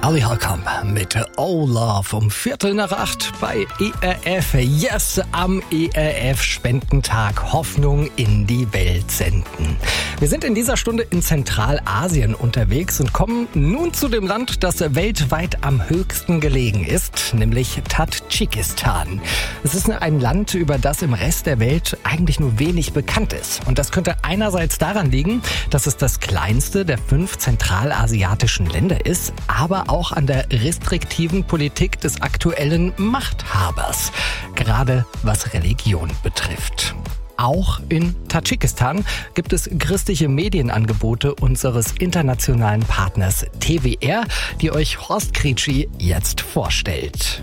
Halli Halkam mit Oh Love um 7:45 bei ERF. Yes, am ERF-Spendentag Hoffnung in die Welt senden. Wir sind in dieser Stunde in Zentralasien unterwegs und kommen nun zu dem Land, das weltweit am höchsten gelegen ist, nämlich Tadschikistan. Es ist ein Land, über das im Rest der Welt eigentlich nur wenig bekannt ist. Und das könnte einerseits daran liegen, dass es das kleinste der 5 zentralasiatischen Länder ist, aber auch an der restriktiven Politik des aktuellen Machthabers, gerade was Religion betrifft. Auch in Tadschikistan gibt es christliche Medienangebote unseres internationalen Partners TWR, die euch Horst Kritschi jetzt vorstellt.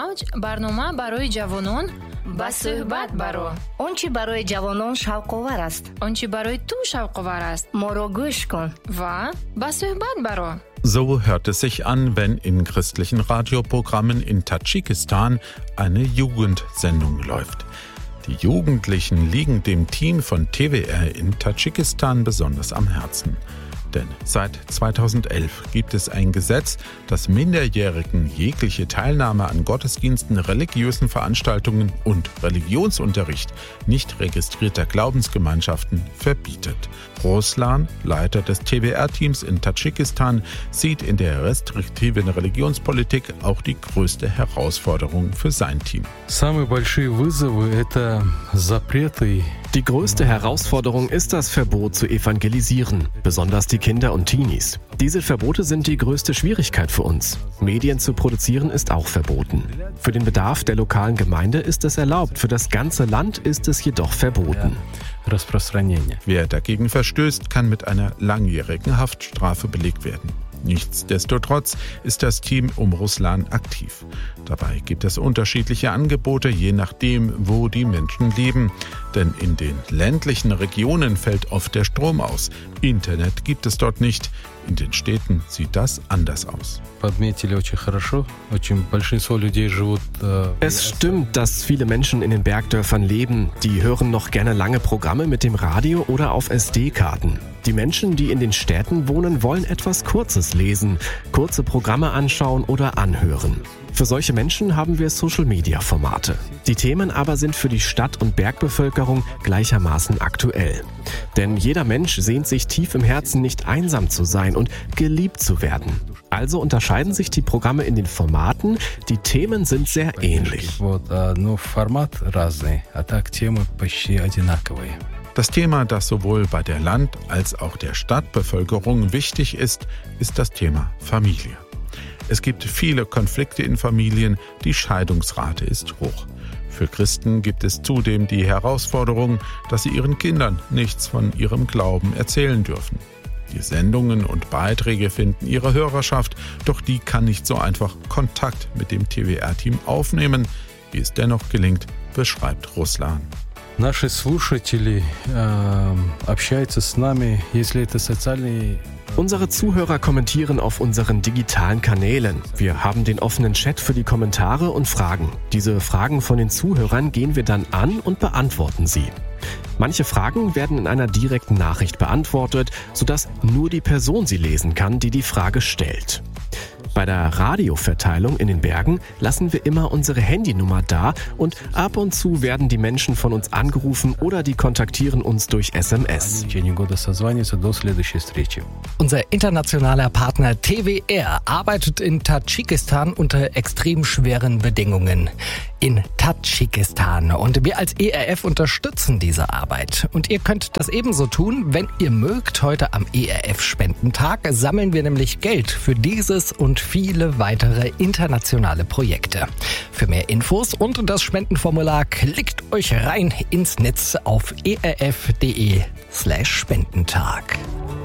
Ончи барои ҷавонон шавқовар аст. Ончи барои ту шавқовар аст. Моро гӯш кун. Ва ба суҳбат баро. So hört es sich an, wenn in christlichen Radioprogrammen in Tadschikistan eine Jugendsendung läuft. Die Jugendlichen liegen dem Team von TWR in Tadschikistan besonders am Herzen. Denn seit 2011 gibt es ein Gesetz, das Minderjährigen jegliche Teilnahme an Gottesdiensten, religiösen Veranstaltungen und Religionsunterricht nicht registrierter Glaubensgemeinschaften verbietet. Ruslan, Leiter des TWR-Teams in Tadschikistan, sieht in der restriktiven Religionspolitik auch die größte Herausforderung für sein Team. Die größte Herausforderung ist das Verbot zu evangelisieren, besonders die Kinder und Teenies. Diese Verbote sind die größte Schwierigkeit für uns. Medien zu produzieren ist auch verboten. Für den Bedarf der lokalen Gemeinde ist es erlaubt, für das ganze Land ist es jedoch verboten. Wer dagegen verstößt, kann mit einer langjährigen Haftstrafe belegt werden. Nichtsdestotrotz ist das Team um Ruslan aktiv. Dabei gibt es unterschiedliche Angebote, je nachdem, wo die Menschen leben. Denn in den ländlichen Regionen fällt oft der Strom aus. Internet gibt es dort nicht. In den Städten sieht das anders aus. Es stimmt, dass viele Menschen in den Bergdörfern leben. Die hören noch gerne lange Programme mit dem Radio oder auf SD-Karten. Die Menschen, die in den Städten wohnen, wollen etwas Kurzes lesen, kurze Programme anschauen oder anhören. Für solche Menschen haben wir Social-Media-Formate. Die Themen aber sind für die Stadt- und Bergbevölkerung gleichermaßen aktuell. Denn jeder Mensch sehnt sich tief im Herzen, nicht einsam zu sein und geliebt zu werden. Also unterscheiden sich die Programme in den Formaten, die Themen sind sehr ähnlich. Das Thema, das sowohl bei der Land- als auch der Stadtbevölkerung wichtig ist, ist das Thema Familie. Es gibt viele Konflikte in Familien, die Scheidungsrate ist hoch. Für Christen gibt es zudem die Herausforderung, dass sie ihren Kindern nichts von ihrem Glauben erzählen dürfen. Die Sendungen und Beiträge finden ihre Hörerschaft, doch die kann nicht so einfach Kontakt mit dem TWR-Team aufnehmen. Wie es dennoch gelingt, beschreibt Ruslan. Наши слушатели общаются с нами, если это социальные. Unsere Zuhörer kommentieren auf unseren digitalen Kanälen. Wir haben den offenen Chat für die Kommentare und Fragen. Diese Fragen von den Zuhörern gehen wir dann an und beantworten sie. Manche Fragen werden in einer direkten Nachricht beantwortet, sodass nur die Person sie lesen kann, die die Frage stellt. Bei der Radioverteilung in den Bergen lassen wir immer unsere Handynummer da und ab und zu werden die Menschen von uns angerufen oder die kontaktieren uns durch SMS. Unser internationaler Partner TWR arbeitet in Tadschikistan unter extrem schweren Bedingungen. In Tadschikistan. Und wir als ERF unterstützen diese Arbeit. Und ihr könnt das ebenso tun, wenn ihr mögt. Heute am ERF-Spendentag sammeln wir nämlich Geld für dieses und viele weitere internationale Projekte. Für mehr Infos und das Spendenformular klickt euch rein ins Netz auf erf.de/Spendentag.